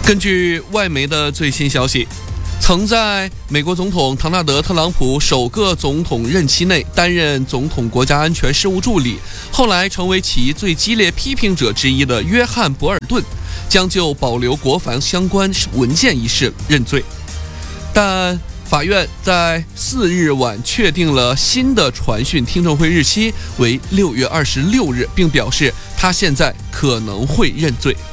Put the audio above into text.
根据外媒的最新消息，曾在美国总统唐纳德·特朗普首个总统任期内担任总统国家安全事务助理，后来成为其最激烈批评者之一的约翰·博尔顿，将就保留国防相关文件一事认罪。但法院在4日晚确定了新的传讯听证会日期为6月26日，并表示他现在可能会认罪。